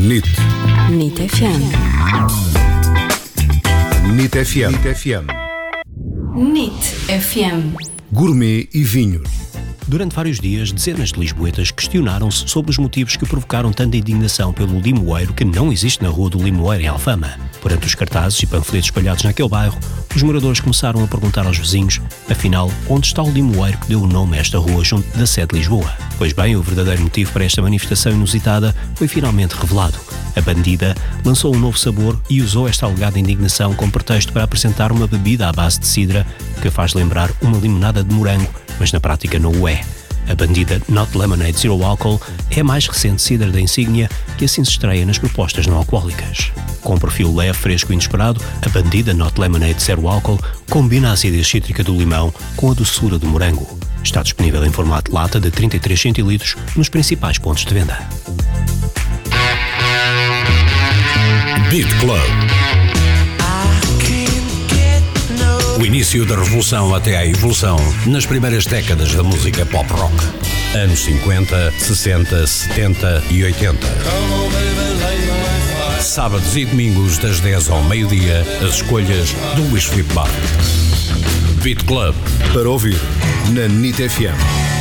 NIT. NIT FM. NIT FM. NIT FM. NIT FM. Gourmet e vinhos. Durante vários dias, dezenas de lisboetas questionaram-se sobre os motivos que provocaram tanta indignação pelo limoeiro que não existe na Rua do Limoeiro, em Alfama. Perante os cartazes e panfletos espalhados naquele bairro, os moradores começaram a perguntar aos vizinhos, afinal, onde está o limoeiro que deu o nome a esta rua junto da sede de Lisboa? Pois bem, o verdadeiro motivo para esta manifestação inusitada foi finalmente revelado. A bandida lançou um novo sabor e usou esta alegada indignação como pretexto para apresentar uma bebida à base de cidra que faz lembrar uma limonada de morango, mas na prática não o é. A bandida Not Lemonade Zero Alcohol é a mais recente cidra da insígnia que assim se estreia nas propostas não alcoólicas. Com um perfil leve, fresco e inesperado, a bandida Not Lemonade Zero Alcohol combina a acidez cítrica do limão com a doçura do morango. Está disponível em formato lata de 33 centilitros nos principais pontos de venda. Beat Club. O início da revolução até à evolução nas primeiras décadas da música pop-rock. Anos 50, 60, 70 e 80. Sábados e domingos das 10 ao meio-dia, as escolhas do Luís Filipe Barro. Beat Club. Para ouvir na NIT FM.